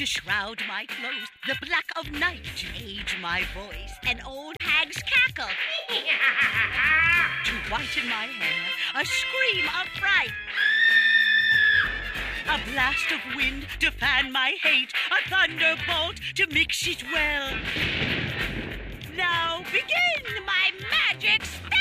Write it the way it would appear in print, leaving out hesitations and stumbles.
to shroud my clothes, the black of night to age my voice, an old hag's cackle to whiten my hair, a scream of fright, a blast of wind to fan my hate, a thunderbolt to mix it well.